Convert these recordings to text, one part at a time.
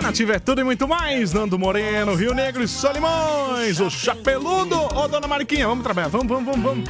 Nativa é tudo e muito mais. Nando Moreno, Rio Negro e Solimões. O Chapeludo. Ô, dona Mariquinha, vamos trabalhar. Vamos.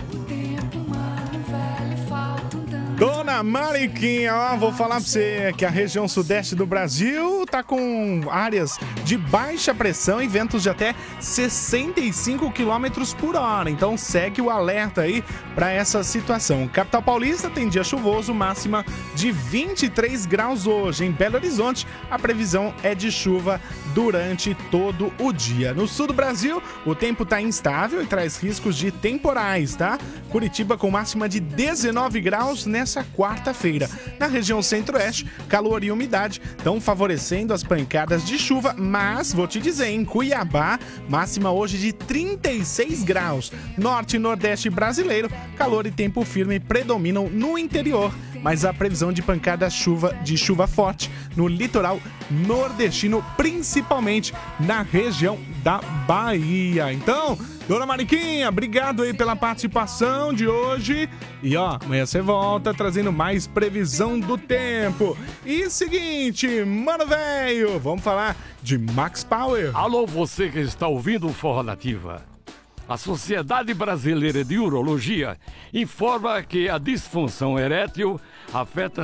Dona Mariquinha, ó, vou falar pra você que a região sudeste do Brasil tá com áreas de baixa pressão e ventos de até 65 km por hora. Então segue o alerta aí pra essa situação. Capital Paulista tem dia chuvoso, máxima de 23 graus hoje. Em Belo Horizonte, a previsão é de chuva durante todo o dia. No sul do Brasil, o tempo tá instável e traz riscos de temporais, tá? Curitiba com máxima de 19 graus nessa quarta-feira. Na região centro-oeste, calor e umidade estão favorecendo as pancadas de chuva, mas vou te dizer, em Cuiabá, máxima hoje de 36 graus. Norte e nordeste brasileiro, calor e tempo firme predominam no interior, mas a previsão de pancada de chuva forte no litoral nordestino, principalmente na região da Bahia. Então, dona Mariquinha, obrigado aí pela participação de hoje. E ó, amanhã você volta trazendo mais previsão do tempo. E seguinte, mano velho, vamos falar de Max Power. Alô, você que está ouvindo o Forró Nativa. A Sociedade Brasileira de Urologia informa que a disfunção erétil afeta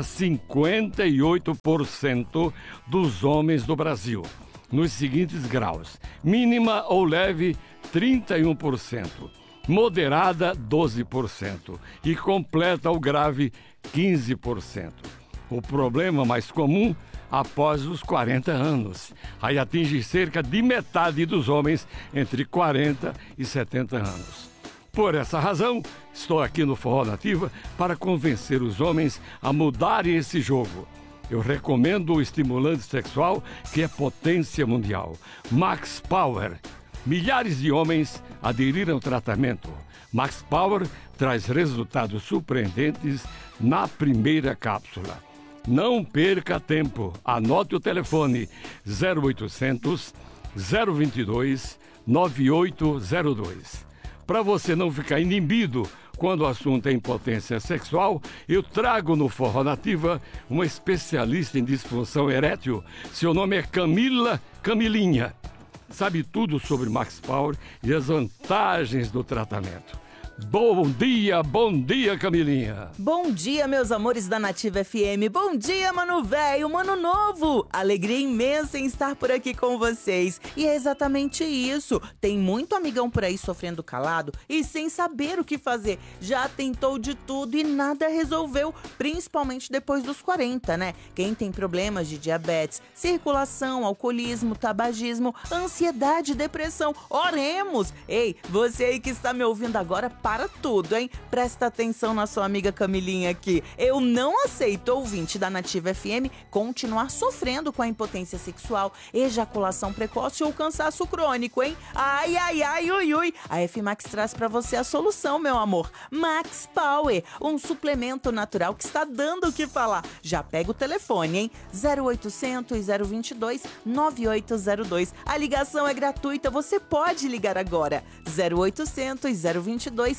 58% dos homens do Brasil, nos seguintes graus: mínima ou leve, 31%, moderada, 12% e completa ou grave, 15%. O problema mais comum após os 40 anos. Aí atinge cerca de metade dos homens entre 40 e 70 anos. Por essa razão, estou aqui no Forró Nativa para convencer os homens a mudarem esse jogo. Eu recomendo o estimulante sexual que é potência mundial, Max Power. Milhares de homens aderiram ao tratamento. Max Power traz resultados surpreendentes na primeira cápsula. Não perca tempo. Anote o telefone 0800 022 9802. Para você não ficar inibido quando o assunto é impotência sexual, eu trago no Forró Nativa uma especialista em disfunção erétil. Seu nome é Camilinha. Sabe tudo sobre Max Power e as vantagens do tratamento. Bom dia, Camilinha. Bom dia, meus amores da Nativa FM. Bom dia, mano velho, mano novo. Alegria imensa em estar por aqui com vocês. E é exatamente isso. Tem muito amigão por aí sofrendo calado e sem saber o que fazer. Já tentou de tudo e nada resolveu, principalmente depois dos 40, né? Quem tem problemas de diabetes, circulação, alcoolismo, tabagismo, ansiedade, depressão, oremos. Ei, você aí que está me ouvindo agora, para tudo, hein? Presta atenção na sua amiga Camilinha aqui. Eu não aceito, ouvinte da Nativa FM, continuar sofrendo com a impotência sexual, ejaculação precoce ou cansaço crônico, hein? Ai, ui, ui. A F-Max traz pra você a solução, meu amor. Max Power, um suplemento natural que está dando o que falar. Já pega o telefone, hein? 0800 022 9802. A ligação é gratuita, você pode ligar agora. 0800 022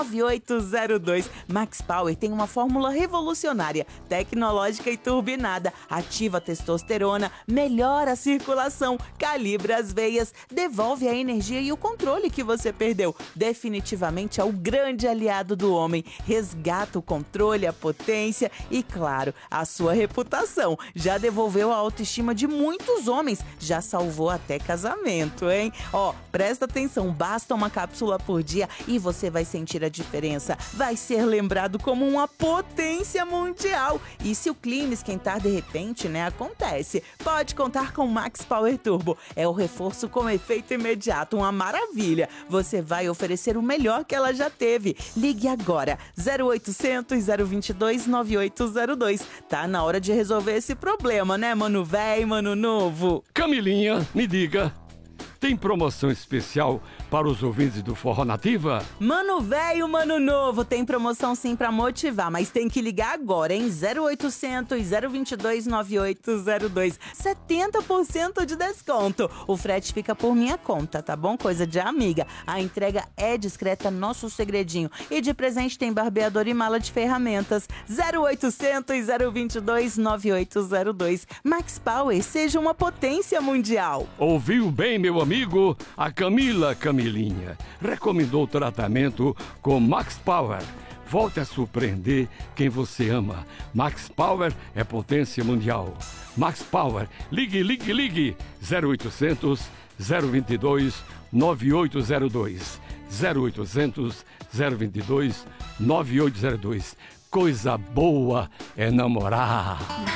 9802. Max Power tem uma fórmula revolucionária, tecnológica e turbinada. Ativa a testosterona, melhora a circulação, calibra as veias, devolve a energia e o controle que você perdeu. Definitivamente é o grande aliado do homem. Resgata o controle, a potência e, claro, a sua reputação. Já devolveu a autoestima de muitos homens, já salvou até casamento, hein? Ó, presta atenção, basta uma cápsula por dia e você vai sentir a diferença. Vai ser lembrado como uma potência mundial. E se o clima esquentar de repente, né, acontece. Pode contar com Max Power Turbo. É o reforço com efeito imediato, uma maravilha. Você vai oferecer o melhor que ela já teve. Ligue agora, 0800 022 9802. Tá na hora de resolver esse problema, né, mano véi, mano novo? Camilinha, me diga, tem promoção especial para os ouvintes do Forró Nativa? Mano velho, mano novo, tem promoção sim pra motivar, mas tem que ligar agora, hein? 0800 022 9802. 70% de desconto. O frete fica por minha conta, tá bom? Coisa de amiga. A entrega é discreta, nosso segredinho. E de presente tem barbeador e mala de ferramentas. 0800 022 9802. Max Power, seja uma potência mundial. Ouviu bem, meu amigo? A Camilinha recomendou o tratamento com Max Power. Volte a surpreender quem você ama. Max Power é potência mundial. Max Power, ligue, 0800 022 9802. 0800 022 9802. Coisa boa é namorar.